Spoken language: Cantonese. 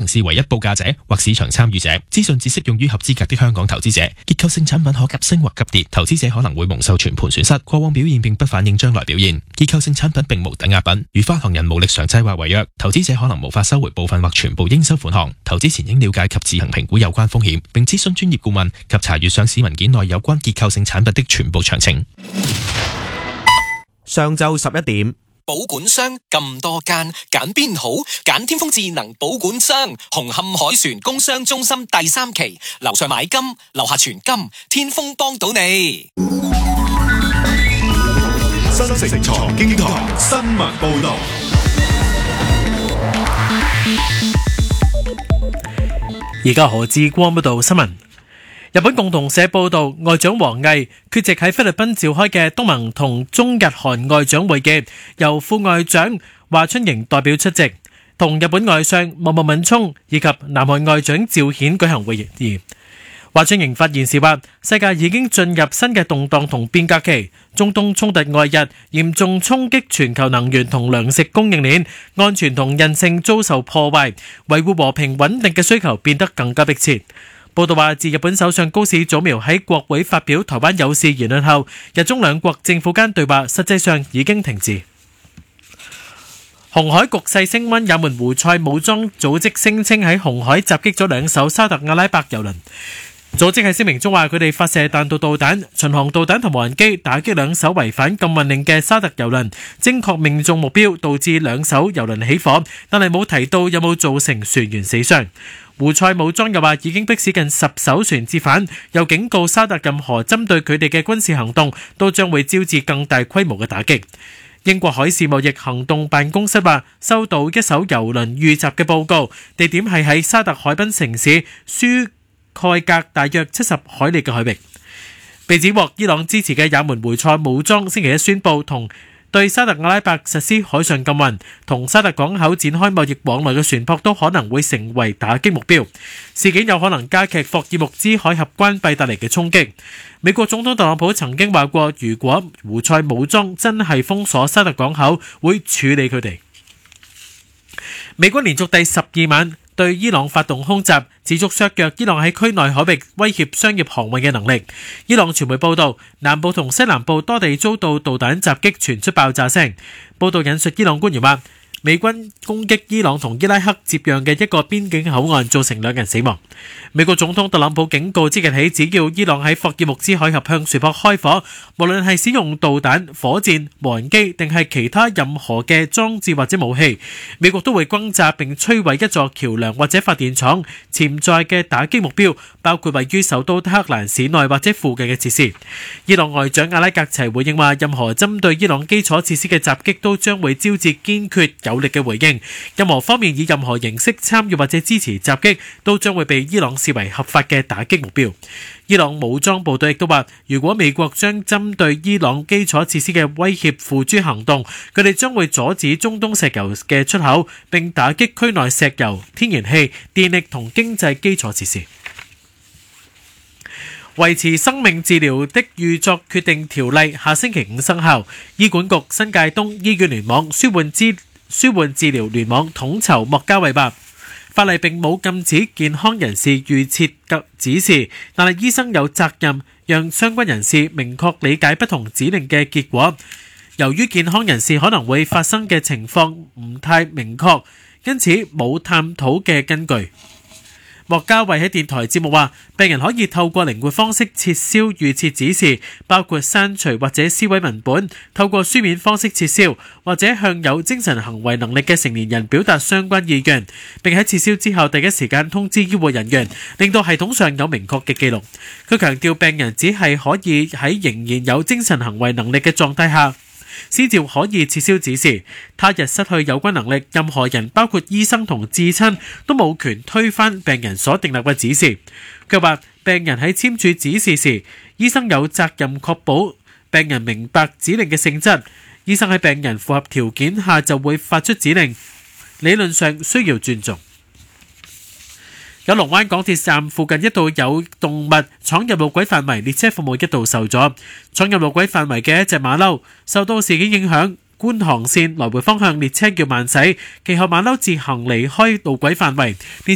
視為一報價者或市場參與者。資訊只適用於合資格的香港投資者。結構性產品可急升或急跌，投資者可能會蒙受全盤損失。過往表現並不反映將來表現。結構性產品並無抵押品，如發行人無力償債或違約，投資者可能無法收回部分或全部應收款項。投資前應了解及自行評估有關風險，並諮詢專業顧問及查閱上市文件內有關結構性產品的全部詳情。 上晝11點， 保管商咁多間，揀邊好？揀天風智能保管商，紅磡海船工商中心第3期，樓上買金，樓下存金，天風幫到你。 新城財經台新聞報道。 而家何志光報道新聞。日本共同社報道，外長王毅缺席喺菲律賓召開嘅東盟同中日韓外長會議，由副外長華春瑩代表出席，同日本外相茂木敏充以及南韓外長趙顯舉行會議。華春瑩發言時話，世界已經進入新嘅動盪同變革期，中東衝突外日嚴重衝擊全球能源同糧食供應鏈，安全同韌性遭受破壞，維護和平穩定嘅需求變得更加迫切。報道話，自日本首相高市早苗喺國會發表台灣有事言論後，日中兩國政府間對話實際上已經停止。紅海局勢升溫，也門胡塞武裝組織聲稱喺紅海襲擊咗2艘沙特阿拉伯油輪。組織喺聲明中話，佢哋發射彈道導彈、巡航導彈同無人機打擊2艘違反禁運令嘅沙特油輪，精確命中目標，導致2艘油輪起火，但係冇提到有冇造成船員死傷。胡塞武裝又話已經迫使近10艘船折返，又警告沙特任何針對佢哋嘅軍事行動都將會招致更大規模嘅打擊。英國海事貿易行動辦公室話收到一艘油輪遇襲嘅報告，地點係喺沙特海濱城市舒蓋格大約70海里嘅海域。被指獲伊朗支持嘅也門胡塞武裝星期一宣布同對沙特阿拉伯實施海上禁運，同沙特港口展開貿易往來嘅船舶都可能會成為打擊目標。事件有可能加劇霍爾木茲海峽關閉帶嚟嘅衝擊。美國總統特朗普曾經話過，如果胡塞武裝真係封鎖沙特港口，會處理佢哋。美國連續第12晚對伊朗發動空襲，持續削弱伊朗喺區內海域威脅商業航運嘅能力。伊朗傳媒報道，南部同西南部多地遭到導彈襲擊，傳出爆炸聲。報道引述伊朗官員話，美軍攻擊伊朗同伊拉克接壤嘅一個邊境口岸，造成2人死亡。美國總統特朗普警告，即日起只要伊朗喺霍爾木茲海峽向船舶開火，無論係使用導彈、火箭、無人機定係其他任何嘅裝置或者武器，美國都會轟炸並摧毀一座橋樑或者發電廠。潛在嘅打擊目標包括位於首都德黑蘭市內或者附近嘅設施。伊朗外長阿拉格齊回應話，任何針對伊朗基礎設施嘅襲擊都將會招致堅決有力嘅回應，任何方面以任何形式參與或者支持襲擊都將會被伊朗視為合法嘅打擊目標。伊朗武裝部隊亦都話，如果美國將針對伊朗基礎設施嘅威脅付諸行動，佢哋將會阻止中東石油嘅出口，並打擊區內石油、天然氣、電力同經濟基礎設施。維持生命治療的預作決定條例下星期5生效。醫管局新界東醫院聯網舒緩治療聯網統籌莫家偉話，法例並冇禁止健康人士預設嘅指示，但係醫生有責任讓相關人士明確理解不同指令嘅結果。由於健康人士可能會發生嘅情況唔太明確，因此冇探討嘅根據。莫家偉喺電台節目話，病人可以透過靈活方式撤銷預設指示，包括刪除或者撕毀文本，透過書面方式撤銷，或者向有精神行為能力嘅成年人表達相關意願，並喺撤銷之後第一時間通知醫護人員，令到系統上有明確嘅記錄。佢強調，病人只係可以喺仍然有精神行為能力嘅狀態下先至可以撤銷指示，他日失去有關能力，任何人包括醫生同至親都冇權推翻病人所訂立嘅指示。佢話，病人喺簽署指示時，醫生有責任確保病人明白指令嘅性質，醫生喺病人符合條件下就會發出指令，理論上需要尊重。九龍灣港鐵站附近一度有動物闖入路軌範圍，列車服務一度受阻。闖入路軌範圍嘅一隻馬騮受到事件影響，觀塘線來回方向列車要慢駛，其後馬騮自行離開路軌範圍，列